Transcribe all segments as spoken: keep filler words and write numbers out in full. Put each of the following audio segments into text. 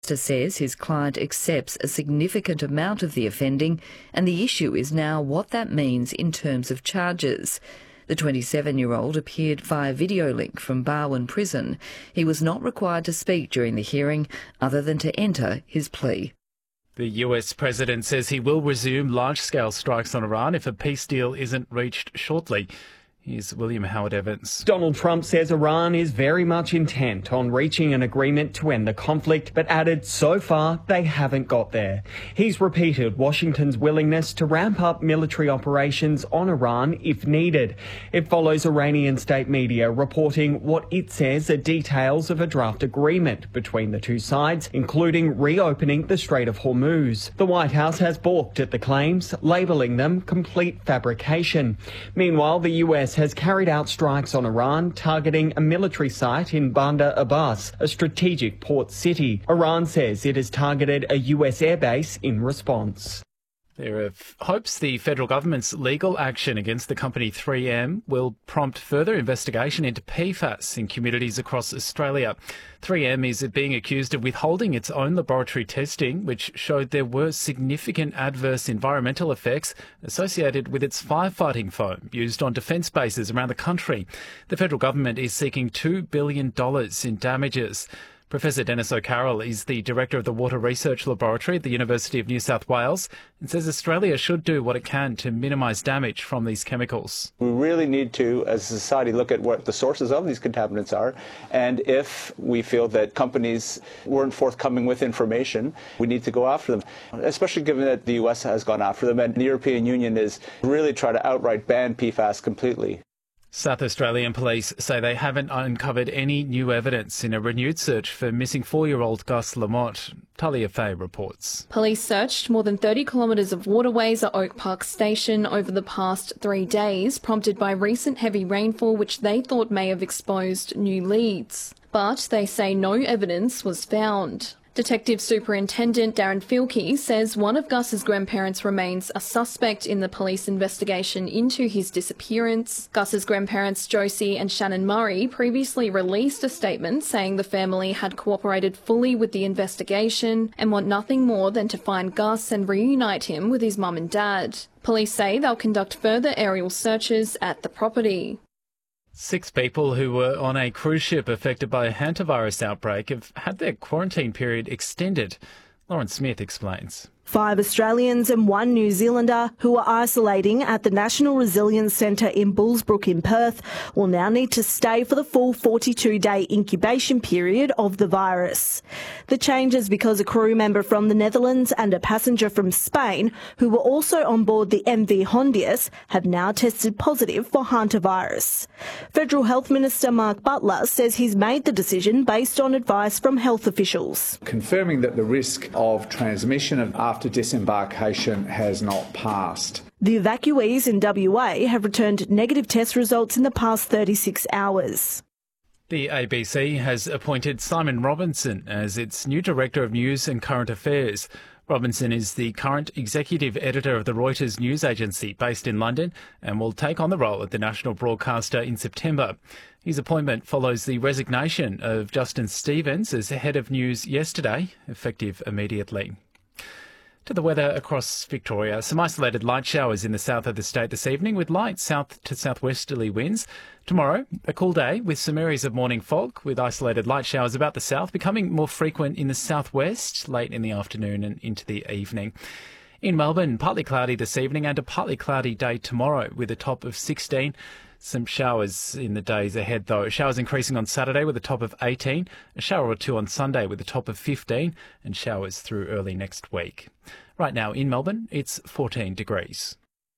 says his client accepts a significant amount of the offending, and the issue is now what that means in terms of charges. The twenty-seven-year-old appeared via video link from Barwon Prison. He was not required to speak during the hearing other than to enter his plea. The U S president says he will resume large-scale strikes on Iran if a peace deal isn't reached shortly. Here's William Howard Evans. Donald Trump says Iran is very much intent on reaching an agreement to end the conflict, but added so far they haven't got there. He's repeated Washington's willingness to ramp up military operations on Iran if needed. It follows Iranian state media reporting what it says are details of a draft agreement between the two sides, including reopening the Strait of Hormuz. The White House has balked at the claims, labelling them complete fabrication. Meanwhile, the U S has carried out strikes on Iran, targeting a military site in Bandar Abbas, a strategic port city. Iran says it has targeted a U S airbase in response. There are hopes the federal government's legal action against the company three M will prompt further investigation into P FAS in communities across Australia. three M is being accused of withholding its own laboratory testing, which showed there were significant adverse environmental effects associated with its firefighting foam used on defence bases around the country. The federal government is seeking two billion dollars in damages. Professor Dennis O'Carroll is the director of the Water Research Laboratory at the University of New South Wales and says Australia should do what it can to minimise damage from these chemicals. We really need to, as a society, look at what the sources of these contaminants are, and if we feel that companies weren't forthcoming with information, we need to go after them, especially given that the U S has gone after them and the European Union is really trying to outright ban P FAS completely. South Australian police say they haven't uncovered any new evidence in a renewed search for missing four-year-old Gus Lamont. Talia Fay reports. Police searched more than thirty kilometres of waterways at Oak Park Station over the past three days, prompted by recent heavy rainfall which they thought may have exposed new leads. But they say no evidence was found. Detective Superintendent Darren Filkey says one of Gus's grandparents remains a suspect in the police investigation into his disappearance. Gus's grandparents Josie and Shannon Murray previously released a statement saying the family had cooperated fully with the investigation and want nothing more than to find Gus and reunite him with his mum and dad. Police say they'll conduct further aerial searches at the property. Six people who were on a cruise ship affected by a hantavirus outbreak have had their quarantine period extended. Lauren Smith explains. Five Australians and one New Zealander who are isolating at the National Resilience Centre in Bullsbrook in Perth will now need to stay for the full forty-two day incubation period of the virus. The change is because a crew member from the Netherlands and a passenger from Spain, who were also on board the M V Hondius, have now tested positive for hantavirus. Federal Health Minister Mark Butler says he's made the decision based on advice from health officials. Confirming that the risk of transmission of after disembarkation has not passed. The evacuees in W A have returned negative test results in the past thirty-six hours. The A B C has appointed Simon Robinson as its new Director of News and Current Affairs. Robinson is the current executive editor of the Reuters news agency based in London and will take on the role at the national broadcaster in September. His appointment follows the resignation of Justin Stevens as head of news yesterday, effective immediately. To the weather across Victoria, some isolated light showers in the south of the state this evening with light south to southwesterly winds. Tomorrow, a cool day with some areas of morning fog with isolated light showers about the south, becoming more frequent in the southwest late in the afternoon and into the evening. In Melbourne, partly cloudy this evening and a partly cloudy day tomorrow with a top of sixteen. Some showers in the days ahead, though. Showers increasing on Saturday with a top of eighteen, a shower or two on Sunday with a top of fifteen, and showers through early next week. Right now in Melbourne, it's fourteen degrees.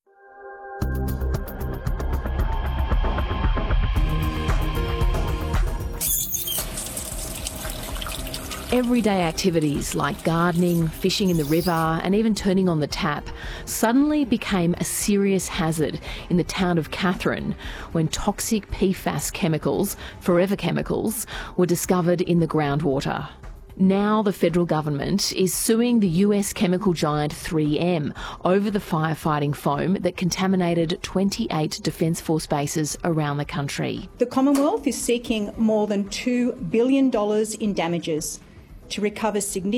Everyday activities like gardening, fishing in the river and even turning on the tap suddenly became a serious hazard in the town of Katherine when toxic P FAS chemicals, forever chemicals, were discovered in the groundwater. Now the federal government is suing the U S chemical giant three M over the firefighting foam that contaminated twenty-eight Defence Force bases around the country. The Commonwealth is seeking more than two billion dollars in damages to recover significant